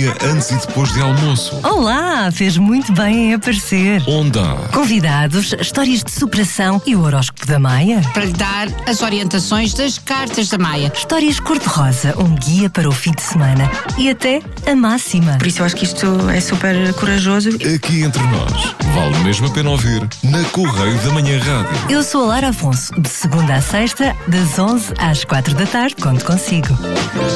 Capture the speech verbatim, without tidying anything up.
dia antes e depois de almoço. Olá, fez muito bem em aparecer. Onda. Convidados, histórias de superação e o horóscopo da Maia. Para lhe dar as orientações das cartas da Maia. Histórias cor-de-rosa, um guia para o fim de semana. E até a máxima. Por isso eu acho que isto é super corajoso. Aqui entre nós, vale mesmo a pena ouvir na Correio da Manhã Rádio. Eu sou a Lara Afonso, de segunda a sexta, das onze às quatro da tarde, conto consigo.